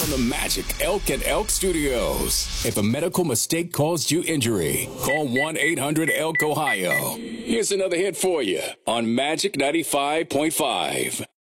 From the Magic Elk and Elk Studios. If a medical mistake caused you injury, call 1-800-ELK-OHIO. Here's another hit for you on Magic 95.5.